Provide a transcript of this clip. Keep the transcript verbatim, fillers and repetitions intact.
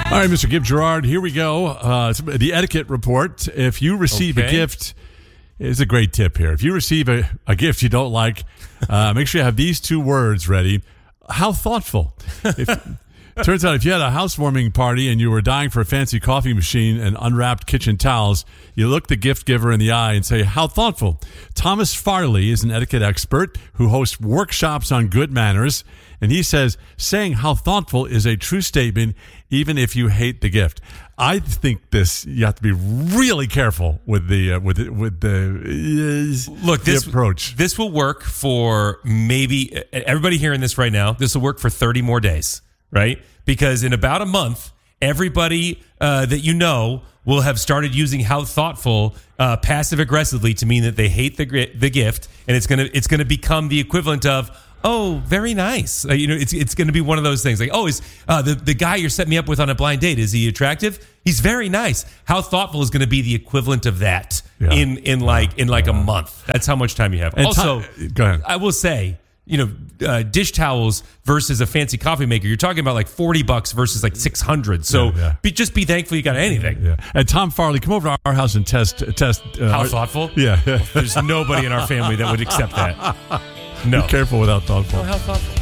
All right, Mister Gift Gerard, here we go. Uh, the etiquette report. If you receive Okay. a gift, it's a great tip here. If you receive a, a gift you don't like, uh, make sure you have these two words ready. How thoughtful. If, turns out if you had a housewarming party and you were dying for a fancy coffee machine and unwrapped kitchen towels, you look the gift giver in the eye and say, how thoughtful. Thomas Farley is an etiquette expert who hosts workshops on good manners. And he says, saying how thoughtful is a true statement, even if you hate the gift. I think this, you have to be really careful with the uh, with the, with the uh, Look, the this approach. This will work for maybe everybody hearing this right now. This will work for thirty more days, right? Because in about a month, everybody uh, that you know will have started using how thoughtful uh, passive aggressively to mean that they hate the the gift, and it's gonna it's gonna become the equivalent of, oh, very nice. Uh, you know, it's it's going to be one of those things like, oh, is uh, the the guy you're setting me up with on a blind date, is he attractive? He's very nice. How thoughtful is going to be the equivalent of that Yeah. in in like in like a month? That's how much time you have. And also, ti- go ahead. I will say, you know, uh, dish towels versus a fancy coffee maker, you're talking about like forty bucks versus like six hundred. So Yeah, yeah. Be, just be thankful you got anything. Yeah. And Tom Farley, come over to our house and test test. Uh, How our- thoughtful? Yeah. There's nobody in our family that would accept that. No. Be careful with how thoughtful. How thoughtful?